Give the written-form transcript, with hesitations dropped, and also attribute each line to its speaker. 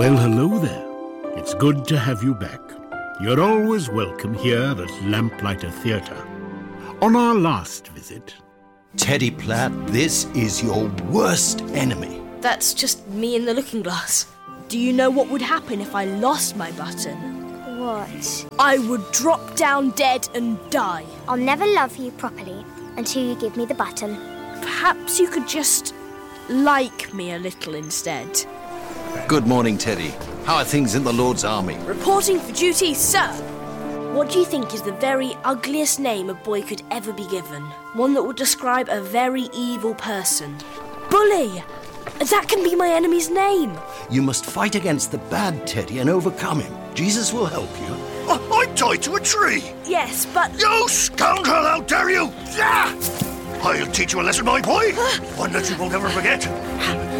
Speaker 1: Well, hello there. It's good to have you back. You're always welcome here at Lamplighter Theatre. On our last visit...
Speaker 2: Teddy Platt, this is your worst enemy.
Speaker 3: That's just me in the looking glass. Do you know what would happen if I lost my button?
Speaker 4: What?
Speaker 3: I would drop down dead and die.
Speaker 4: I'll never love you properly until you give me the button.
Speaker 3: Perhaps you could just like me a little instead.
Speaker 2: Good morning, Teddy. How are things in the Lord's army?
Speaker 3: Reporting for duty, sir. What do you think is the very ugliest name a boy could ever be given? One that would describe a very evil person. Bully! That can be my enemy's name.
Speaker 2: You must fight against the bad Teddy and overcome him. Jesus will help you.
Speaker 5: I'm tied to a tree.
Speaker 3: Yes, but...
Speaker 5: You scoundrel, how dare you! Yeah! I'll teach you a lesson, my boy. One that you will never forget.